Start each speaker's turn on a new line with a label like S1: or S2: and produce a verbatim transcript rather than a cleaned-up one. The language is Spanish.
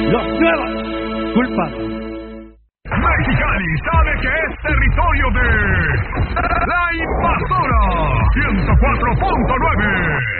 S1: los nuevos culpables.
S2: Mexicali sabe que es territorio de La Invasora ciento cuatro punto nueve.